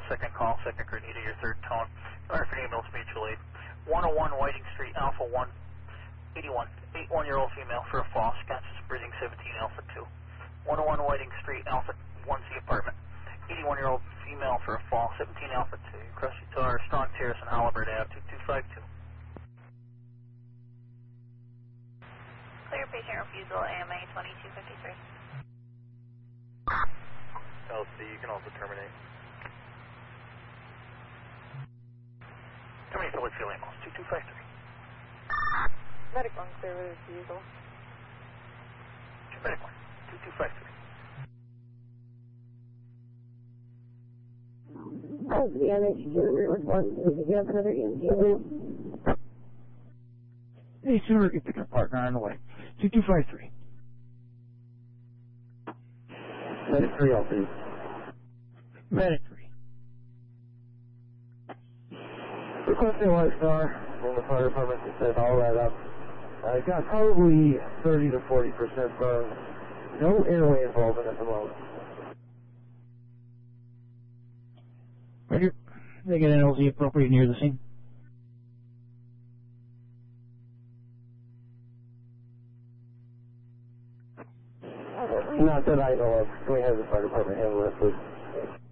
second call, second crew needed your third tone. Order for ambulance mutual aid. 101 Whiting Street, Alpha 1, 81, 81-year-old female for a fall, conscious breathing 17, Alpha 2. 101 Whiting Street, Alpha 1C apartment. 81-year-old female for a fall, 17, Alpha 2. Crusty Tar, Strong Terrace, and Halliburton Ave, 2252. Clear patient refusal, AMA 2253. LC, you can also terminate. Terminate the Whitfield ambulance, 2253. Medic 1 clear with refusal. Medic 1, 2253. Oh, the NH2 response to the gas center in Hey, sooner get pick up partner on the way. 2253. Medic 3 LC. Medic 3. Requesting White Star from the fire department to set all that up. I got probably 30 to 40% burn. No airway involvement at the moment. Roger. They get an LZ appropriate near the scene. Not that I know of. Can we have the fire department handle that, please?